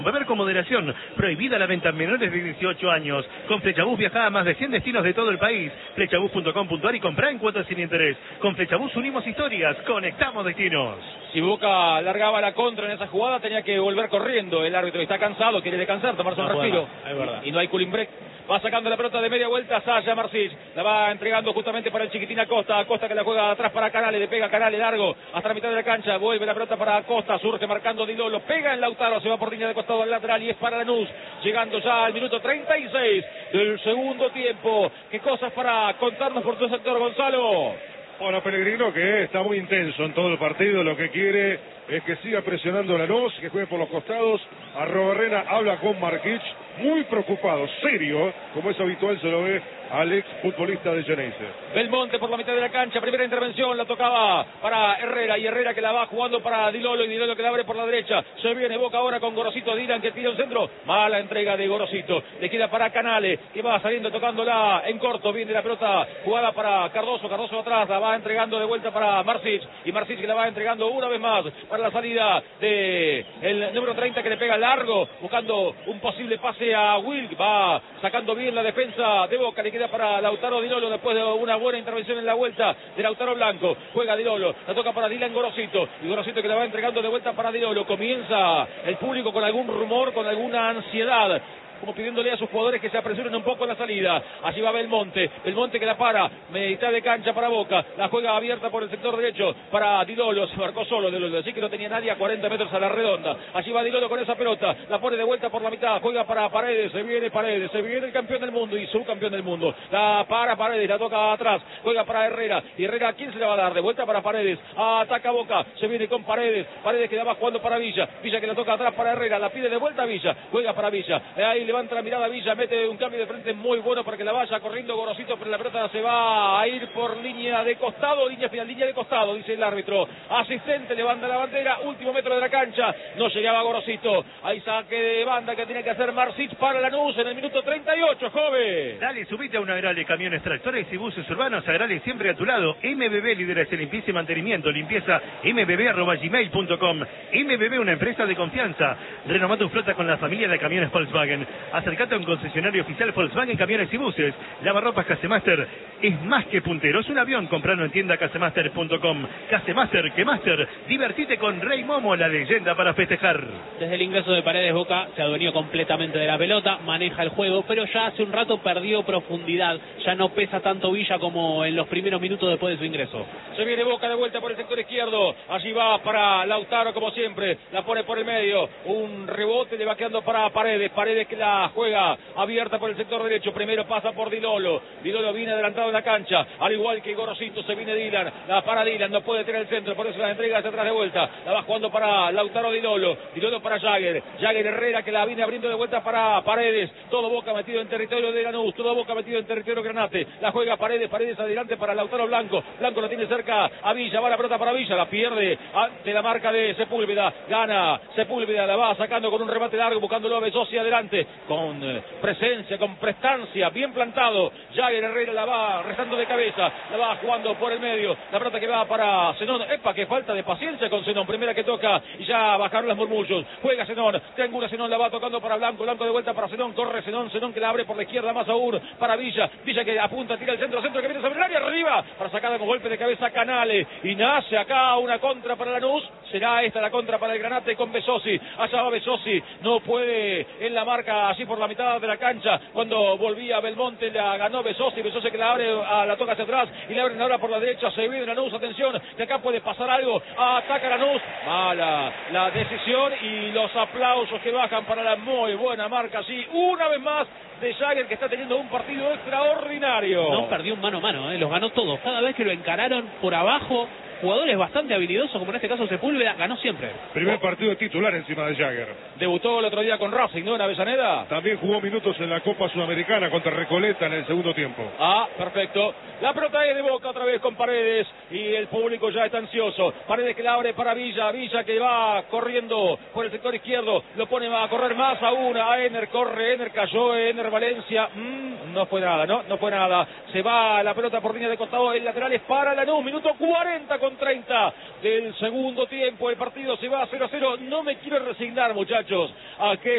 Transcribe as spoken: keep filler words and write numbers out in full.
Beber con moderación. Prohibida la venta a menores de dieciocho años. Con Flechabús viaja a más de cien destinos de todo el país. Flechabús punto com punto ar y comprá en cuotas sin interés. Con Flechabús unimos historias. Conectamos destinos. Si Boca largaba la contra en esa jugada, tenía que volver corriendo. El árbitro está cansado, quiere descansar, tomarse un No, respiro. Es verdad. Y, y no hay cooling break. Va sacando la pelota de media vuelta Saya Marcich. La va entregando justamente para el chiquitín Acosta. Acosta que la juega atrás para Canales. Le pega Canales largo hasta la mitad de la cancha. Vuelve la pelota para Acosta. Surge marcando Di Lolo. Pega en Lautaro. Se va por línea de costado al lateral y es para Lanús. Llegando ya al minuto treinta y seis del segundo tiempo. ¿Qué cosas para contarnos por tu sector, Gonzalo? Bueno, Pellegrino, que está muy intenso en todo el partido, lo que quiere es que siga presionando a Lanús, que juegue por los costados. Arrobarrena habla con Marquich, muy preocupado, serio, como es habitual, se lo ve al ex futbolista de Geneise. Belmonte por la mitad de la cancha, primera intervención, la tocaba para Herrera, y Herrera que la va jugando para Di Lolo, y Di Lolo que la abre por la derecha. Se viene Boca ahora con Gorosito, Dylan que tira un centro, mala entrega de Gorosito, le queda para Canales, que va saliendo tocándola en corto, viene la pelota jugada para Cardoso, Cardoso atrás, la va entregando de vuelta para Marcich, y Marcich que la va entregando una vez más para la salida de el número treinta que le pega largo, buscando un posible pase a Wilk, va sacando bien la defensa de Boca, le queda para Lautaro Di Lolo después de una buena intervención en la vuelta de Lautaro Blanco, juega Di Lolo, la toca para Dylan Gorosito, y Gorosito que la va entregando de vuelta para Di Lolo. Comienza el público con algún rumor, con alguna ansiedad, como pidiéndole a sus jugadores que se apresuren un poco en la salida. Allí va Belmonte, Belmonte que la para, mitad de cancha para Boca, la juega abierta por el sector derecho para Di Lolo, se marcó solo Di Lolo, así que no tenía nadie a cuarenta metros a la redonda. Allí va Di Lolo con esa pelota, la pone de vuelta por la mitad, juega para Paredes, se viene Paredes, se viene el campeón del mundo y subcampeón del mundo, la para Paredes, la toca atrás, juega para Herrera, y Herrera ¿a quién se le va a dar? De vuelta para Paredes, ataca Boca, se viene con Paredes, Paredes que la va jugando para Villa, Villa que la toca atrás para Herrera, la pide de vuelta a Villa, juega para Villa, ahí levanta la mirada Villa, mete un cambio de frente muy bueno para que la vaya corriendo Gorosito, pero la pelota se va a ir por línea de costado, línea final, línea de costado, dice el árbitro. Asistente, levanta la bandera, último metro de la cancha, no llegaba Gorosito. Hay saque de banda que tiene que hacer Marcich para Lanús en el minuto treinta y ocho, joven. Dale, subite a una Agrale, camiones, tractores y buses urbanos. Agrale siempre a tu lado. M B B, líderes de limpieza y mantenimiento. Limpieza m b b arroba gmail punto com. M B B, una empresa de confianza. Renová tu flota con la familia de camiones Volkswagen. Acercate a un concesionario oficial Volkswagen Camiones y Buses. Lavarropas Casemaster es más que puntero, es un avión. Compralo en tienda casemaster punto com. Casemaster, que Master. Divertite con Rey Momo, la leyenda para festejar. Desde el ingreso de Paredes, Boca se adueñó completamente de la pelota, maneja el juego, pero ya hace un rato perdió profundidad, ya no pesa tanto Villa como en los primeros minutos después de su ingreso. Se viene Boca de vuelta por el sector izquierdo, allí va para Lautaro como siempre, la pone por el medio, un rebote le va quedando para Paredes, Paredes que la juega abierta por el sector derecho, primero pasa por Di Lolo, Di Lolo viene adelantado en la cancha, al igual que Gorosito, se viene Dylan, la para Dylan, no puede tener el centro, por eso la entrega hacia atrás de vuelta, la va jugando para Lautaro Di Lolo, Di Lolo para Jagger, Jagger Herrera que la viene abriendo de vuelta para Paredes, todo Boca metido en territorio de Lanús, todo Boca metido en territorio Granate, la juega Paredes, Paredes adelante para Lautaro Blanco, Blanco lo tiene cerca a Villa, va la pelota para Villa, la pierde ante la marca de Sepúlveda, gana Sepúlveda, la va sacando con un remate largo, buscándolo a Besosi adelante, con eh, presencia, con prestancia, bien plantado, Jagger Herrera la va restando de cabeza, la va jugando por el medio, la pelota que va para Zenón, epa, que falta de paciencia con Zenón, primera que toca y ya bajaron los murmullos, juega Zenón, triangula Zenón, la va tocando para Blanco, Blanco de vuelta para Zenón, corre Zenón, Zenón que la abre por la izquierda más aún para Villa, Villa que apunta, tira el centro, centro que viene sobre el área, arriba, para sacada con golpe de cabeza Canales, y nace acá una contra para Lanús, será esta la contra para el Granate con Besosi, allá va Besosi, no puede en la marca así por la mitad de la cancha, cuando volvía Belmonte la ganó Besosi, Besosi que la abre, a, la toca hacia atrás y le abren ahora por la derecha, se viene Lanús, atención, que acá puede pasar algo, ataca Lanús, mala la decisión y los aplausos que bajan para la muy buena marca, así una vez más de Jagger que está teniendo un partido extraordinario. No perdió un mano a mano, ¿eh? Los ganó todos, cada vez que lo encararon por abajo, jugadores bastante habilidosos, como en este caso Sepúlveda, ganó siempre. Primer partido titular encima de Jagger. Debutó el otro día con Racing, ¿no? En Avellaneda. También jugó minutos en la Copa Sudamericana contra Recoleta en el segundo tiempo. Ah, perfecto. La pelota es de Boca otra vez con Paredes y el público ya está ansioso. Paredes que la abre para Villa, Villa que va corriendo por el sector izquierdo, lo pone a correr más aún a Ener, corre Ener, cayó Ener Valencia, mm, no fue nada, no, no fue nada. Se va la pelota por línea de costado, el lateral es para Lanús, minuto cuarenta con treinta del segundo tiempo, el partido se va a cero a cero. No me quiero resignar, muchachos, a que